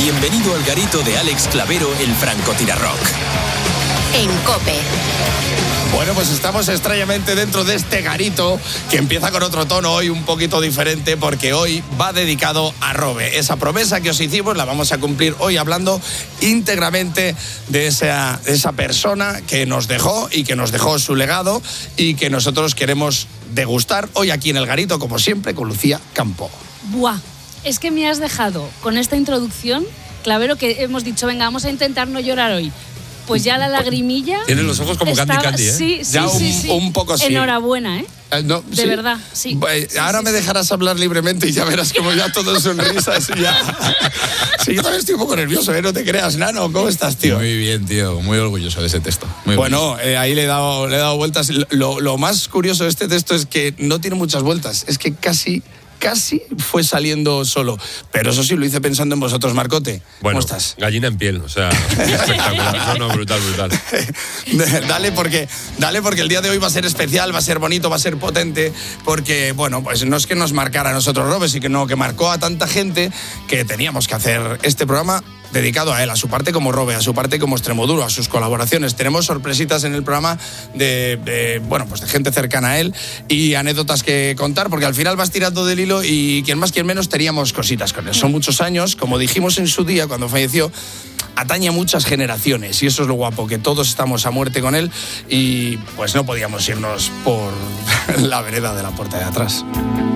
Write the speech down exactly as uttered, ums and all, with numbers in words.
Bienvenido al garito de Alex Clavero, el francotirarrock. En COPE. Bueno, pues estamos extrañamente dentro de este garito que empieza con otro tono hoy un poquito diferente, porque hoy va dedicado a Robe. Esa promesa que os hicimos la vamos a cumplir hoy hablando íntegramente de esa, de esa persona que nos dejó y que nos dejó su legado y que nosotros queremos degustar hoy aquí en el garito, como siempre, con Lucía Campo. Buah, es que me has dejado con esta introducción, Clavero, que hemos dicho, venga, vamos a intentar no llorar hoy. Pues ya la lagrimilla... Tienen los ojos como estaba, Candy Candy, ¿eh? Sí, sí, ya sí, un, sí. un poco sí. Enhorabuena, ¿eh? Eh, no, de sí. verdad, sí. Pues, sí ahora sí, me sí. dejarás hablar libremente y ya verás como ya todo sonrisas y ya... Sí, yo también estoy un poco nervioso, ¿eh? No te creas, Nano. ¿Cómo estás, tío? Muy bien, tío. Muy orgulloso de ese texto. Muy bueno, eh, ahí le he, dado, le he dado vueltas. Lo, lo más curioso de este texto es que no tiene muchas vueltas. Es que casi... Casi fue saliendo solo. Pero eso sí, lo hice pensando en vosotros, Marcote. Bueno, ¿cómo estás? Gallina en piel, o sea, espectacular. No, no, brutal, brutal. dale, porque, dale, porque el día de hoy va a ser especial, va a ser bonito, va a ser potente, porque, bueno, pues no es que nos marcara a nosotros Robe, sino que, no, que marcó a tanta gente que teníamos que hacer este programa dedicado a él, a su parte como Robe, a su parte como Extremoduro, a sus colaboraciones. Tenemos sorpresitas en el programa de, de, bueno, pues de gente cercana a él y anécdotas que contar, porque al final vas tirando del hilo y quien más, quien menos teníamos cositas con él. Son muchos años, como dijimos en su día cuando falleció, atañe a muchas generaciones y eso es lo guapo, que todos estamos a muerte con él y pues no podíamos irnos por la vereda de la puerta de atrás.